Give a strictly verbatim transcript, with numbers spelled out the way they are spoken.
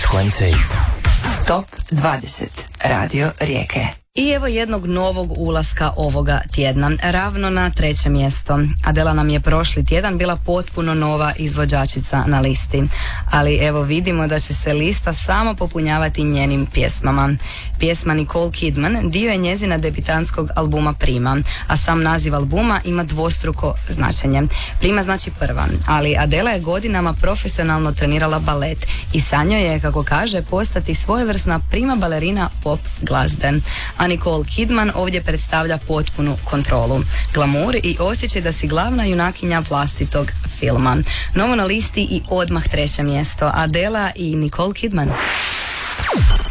dvadeset. Top dvadeset Radio Rijeke. I evo jednog novog ulaska ovoga tjedna, ravno na treće mjesto. Adela nam je prošli tjedan bila potpuno nova izvođačica na listi, ali evo vidimo da će se lista samo popunjavati njenim pjesmama. Pjesma Nicole Kidman dio je njezina debitanskog albuma Prima, a sam naziv albuma ima dvostruko značenje. Prima znači prva, ali Adela je godinama profesionalno trenirala balet i sanjao je, kako kaže, postati svojevrsna prima balerina pop glazbe. A Nicole Kidman ovdje predstavlja potpunu kontrolu, glamur i osjećaj da si glavna junakinja vlastitog filma. Novo na listi i odmah treće mjesto, Adela i Nicole Kidman.